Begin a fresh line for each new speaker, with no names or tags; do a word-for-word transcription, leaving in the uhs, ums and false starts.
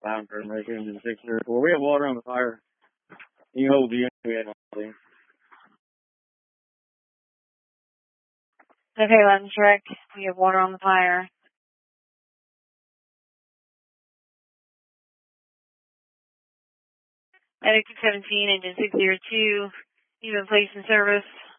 Bound for American six zero four. We have water on the fire. You hold the unit on, please.
Okay, Latin Shrek. We have water on the fire. Medic six seventeen, engine six zero two. You've been placed in service.